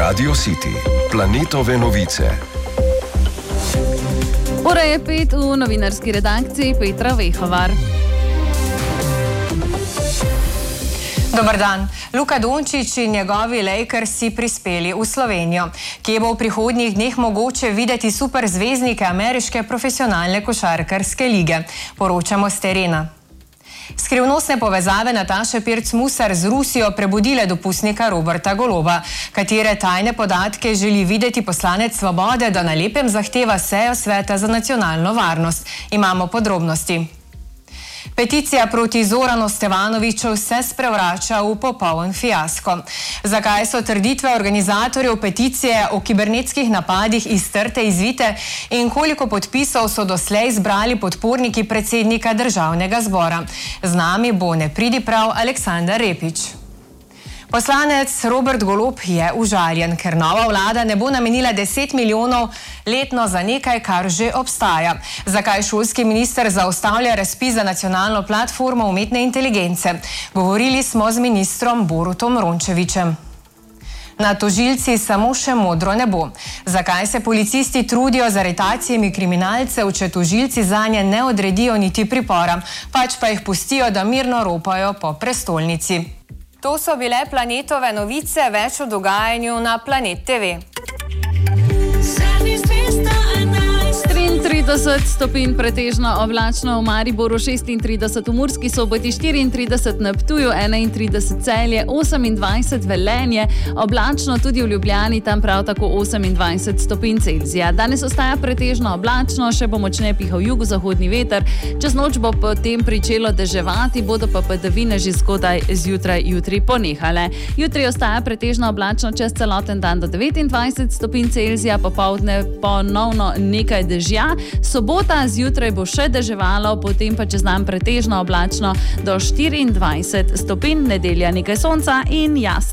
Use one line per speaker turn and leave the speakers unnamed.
Radio City, planetove novice.
Ura je 5 v novinarski redakciji Petra Vehovar.
Dobar dan. Luka Dončić in njegovi Lakersi prispeli v Slovenijo, kje bo v prihodnjih dneh mogoče videti superzvezdnike ameriške profesionalne košarkarske lige. Poročamo s terena. Skrivnostne povezave Nataše Pirc-Musar z Rusijo prebudile dopustnika Roberta Goloba, katere tajne podatke želi videti poslanec Svobode, da na lepem zahteva sejo Sveta za nacionalno varnost. Imamo podrobnosti. Peticija proti Zoranu Stevanoviću se sprevrača v popoln fiasko. Zakaj so trditve organizatorjev peticije o kibernetskih napadih iz trte izvite in koliko podpisov so doslej zbrali podporniki predsednika Državnega zbora? Z nami bo nepridiprav Aleksandar Repić. Poslanec Robert Golob je užaljen, ker nova vlada ne bo namenila 10 milijonov letno za nekaj, kar že obstaja. Zakaj šolski minister zaustavlja razpis za nacionalno platformo umetne inteligence? Govorili smo z ministrom Borutom Rončevićem. Na tožilci samo še modro ne bo. Zakaj se policisti trudijo z aretacijami kriminalcev, če tožilci zanje ne odredijo niti pripora, pač pa jih pustijo, da mirno ropajo po prestolnici? To so bile planetove novice, več o dogajanju na Planet TV.
33 stopinj pretežno oblačno v Mariboru, 36 v Murski Soboti, 34 na Ptuju, 31 Celje, 28 Velenje, oblačno tudi v Ljubljani, tam prav tako 28 stopinj Celzija. Danes ostaja pretežno oblačno, še bo močneje pihal jugozahodni veter, čez noč bo potem pričelo deževati, bodo pa padavine že zgodaj zjutraj jutri ponehale. Jutri ostaja pretežno oblačno čez celoten dan do 29 stopinj Celzija, popoldne ponovno nekaj dežja. Sobota zjutraj bo še deževalo, potem pa čez dan pretežno oblačno do 24 stopinj, nedelja nekaj sonca in jasno.